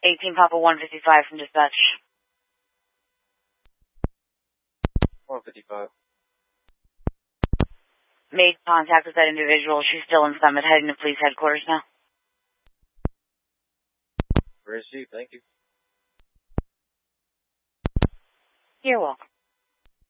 18 Papa 155 from dispatch. 155. Made contact with that individual. She's still in Summit, heading to police headquarters now. Received, thank you. You're welcome.